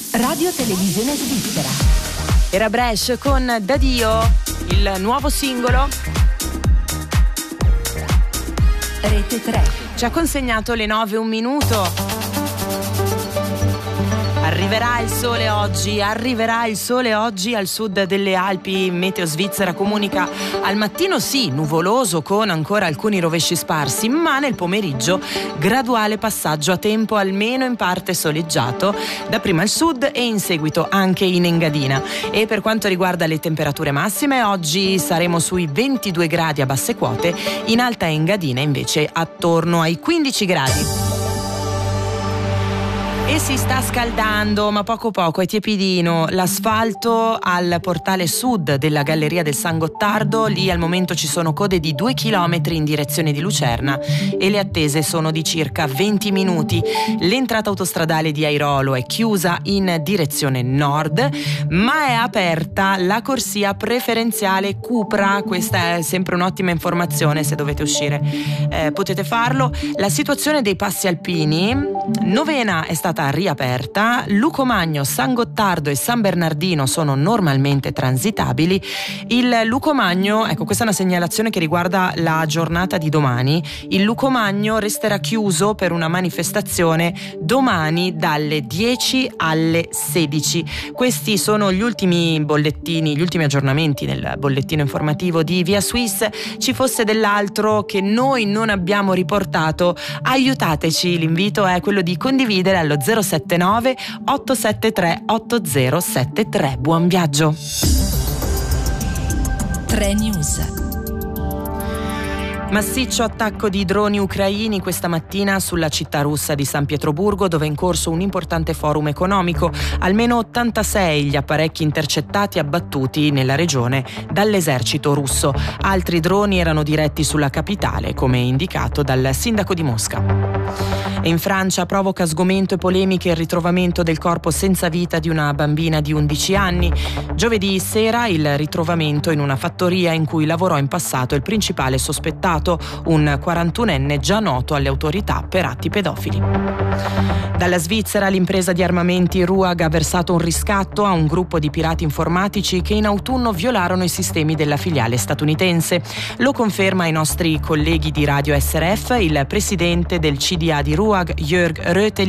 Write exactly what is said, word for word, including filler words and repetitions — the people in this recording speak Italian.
Radio Televisione Svizzera. Era Bresh con Dadio, il nuovo singolo. Rete tre Ci ha consegnato le nove e un minuto. Arriverà il sole oggi, arriverà il sole oggi al sud delle Alpi. Meteo Svizzera comunica al mattino sì, nuvoloso con ancora alcuni rovesci sparsi, ma nel pomeriggio graduale passaggio a tempo almeno in parte soleggiato, dapprima al sud e in seguito anche in Engadina. E per quanto riguarda le temperature massime, oggi saremo sui ventidue gradi a basse quote, in Alta Engadina invece attorno ai quindici gradi. E si sta scaldando, ma poco poco, è tiepidino, l'asfalto al portale sud della Galleria del San Gottardo. Lì al momento ci sono code di due chilometri in direzione di Lucerna e le attese sono di circa venti minuti. L'entrata autostradale di Airolo è chiusa in direzione nord, ma è aperta la corsia preferenziale Cupra. Questa è sempre un'ottima informazione se dovete uscire. Eh, potete farlo. La situazione dei passi alpini: Novena è stata riaperta, Lucomagno, San Gottardo e San Bernardino sono normalmente transitabili. Il Lucomagno, ecco, questa è una segnalazione che riguarda la giornata di domani. Il Lucomagno resterà chiuso per una manifestazione domani dalle dieci alle sedici. Questi sono gli ultimi bollettini, gli ultimi aggiornamenti nel bollettino informativo di Via Swiss. Ci fosse dell'altro che noi non abbiamo riportato, aiutateci, l'invito è quello di condividere allo zero sette nove otto sette tre otto zero sette tre. Buon viaggio. tre News. Massiccio attacco di droni ucraini questa mattina sulla città russa di San Pietroburgo, dove è in corso un importante forum economico. Almeno ottantasei gli apparecchi intercettati abbattuti nella regione dall'esercito russo. Altri droni erano diretti sulla capitale, come indicato dal sindaco di Mosca. E in Francia provoca sgomento e polemiche il ritrovamento del corpo senza vita di una bambina di undici anni. Giovedì sera il ritrovamento in una fattoria in cui lavorò in passato il principale sospettato, un quarantunenne già noto alle autorità per atti pedofili. Dalla Svizzera l'impresa di armamenti RUAG ha versato un riscatto a un gruppo di pirati informatici che in autunno violarono i sistemi della filiale statunitense. Lo conferma ai nostri colleghi di Radio S R F il presidente del C D A di RUAG, Jörg Röteli.